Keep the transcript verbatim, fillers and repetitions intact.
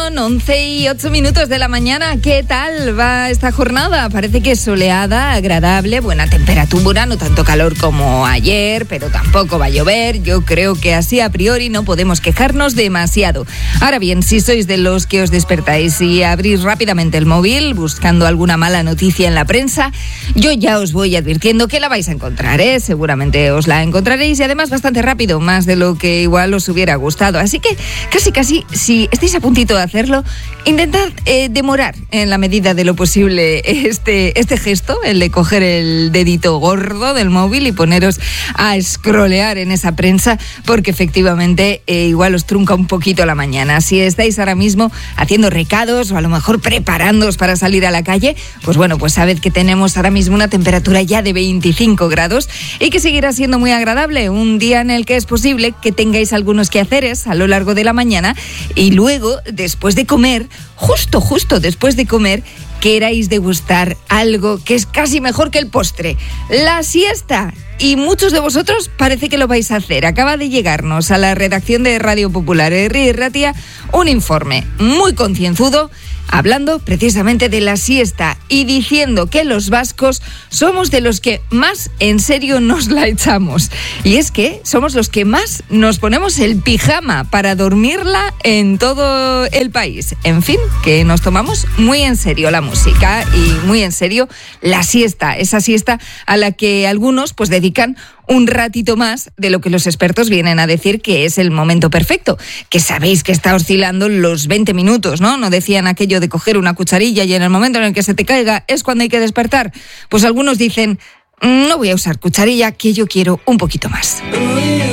son once y ocho minutos de la mañana. ¿Qué tal va esta jornada? Parece que es soleada, agradable, buena temperatura, no tanto calor como ayer, pero tampoco va a llover. Yo creo que así a priori no podemos quejarnos demasiado. Ahora bien, si sois de los que os despertáis y abrís rápidamente el móvil buscando alguna mala noticia en la prensa, yo ya os voy advirtiendo que la vais a encontrar, ¿eh? Seguramente os la encontraréis y además bastante rápido, más de lo que igual os hubiera gustado. Así que casi casi, si estáis a puntito de hacerlo, intentad eh, demorar en la medida de lo posible este, este gesto, el de coger el dedito gordo del móvil y poneros a scrollear en esa prensa, porque efectivamente eh, igual os trunca un poquito la mañana. Si estáis ahora mismo haciendo recados o a lo mejor preparándoos para salir a la calle, pues bueno, pues sabed que tenemos ahora mismo una temperatura ya de veinticinco grados y que seguirá siendo muy agradable, un día en el que es posible que tengáis algunos quehaceres a lo largo de la mañana y luego, después de comer, justo, justo después de comer, queráis degustar algo que es casi mejor que el postre, la siesta. Y muchos de vosotros parece que lo vais a hacer. Acaba de llegarnos a la redacción de Radio Popular Herri y Ratia un informe muy concienzudo hablando precisamente de la siesta y diciendo que los vascos somos de los que más en serio nos la echamos. Y es que somos los que más nos ponemos el pijama para dormirla en todo el país. En fin, que nos tomamos muy en serio la música y muy en serio la siesta, esa siesta a la que algunos pues dedican un ratito más de lo que los expertos vienen a decir que es el momento perfecto, que sabéis que está oscilando los veinte minutos, ¿no? No decían aquello de coger una cucharilla y en el momento en el que se te caiga es cuando hay que despertar. Pues algunos dicen, no voy a usar cucharilla, que yo quiero un poquito más.